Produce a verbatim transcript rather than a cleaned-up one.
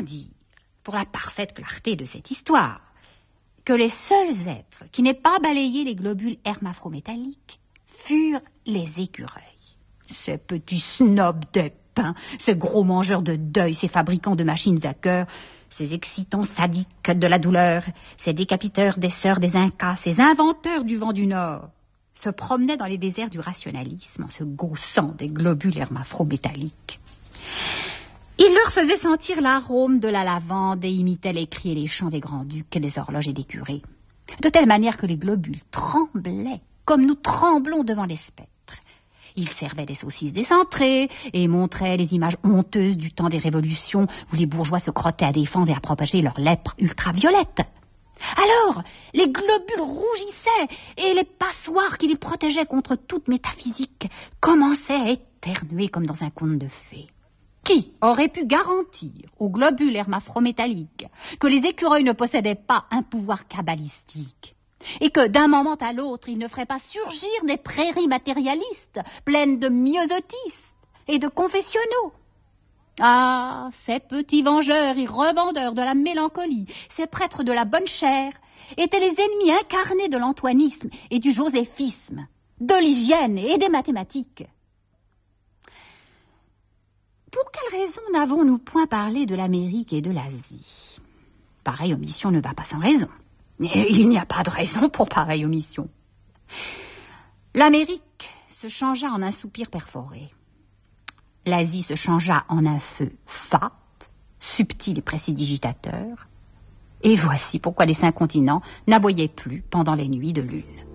autant dire, pour la parfaite clarté de cette histoire, que les seuls êtres qui n'aient pas balayé les globules hermaphométalliques furent les écureuils. Ces petits snobs des pins, ces gros mangeurs de deuil, ces fabricants de machines à cœur, ces excitants sadiques de la douleur, ces décapiteurs des sœurs des Incas, ces inventeurs du vent du Nord, se promenaient dans les déserts du rationalisme en se gaussant des globules hermaphométalliques. Ils leur faisaient sentir l'arôme de la lavande et imitaient les cris et les chants des grands-ducs, des horloges et des curés, de telle manière que les globules tremblaient comme nous tremblons devant les spectres. Ils servaient des saucisses décentrées et montraient les images honteuses du temps des révolutions où les bourgeois se crottaient à défendre et à propager leur lèpre ultraviolette. Alors, les globules rougissaient et les passoires qui les protégeaient contre toute métaphysique commençaient à éternuer comme dans un conte de fées. Qui aurait pu garantir aux globules hermaphométalliques que les écureuils ne possédaient pas un pouvoir kabbalistique et que d'un moment à l'autre, ils ne feraient pas surgir des prairies matérialistes pleines de myosotistes et de confessionnaux? Ah, ces petits vengeurs et revendeurs de la mélancolie, ces prêtres de la bonne chair, étaient les ennemis incarnés de l'antoinisme et du joséphisme, de l'hygiène et des mathématiques. Pour quelle raison n'avons-nous point parlé de l'Amérique et de l'Asie? Pareille omission ne va pas sans raison. Et il n'y a pas de raison pour pareille omission. L'Amérique se changea en un soupir perforé. L'Asie se changea en un feu fat, subtil et prestidigitateur. Et voici pourquoi les cinq continents n'aboyaient plus pendant les nuits de lune.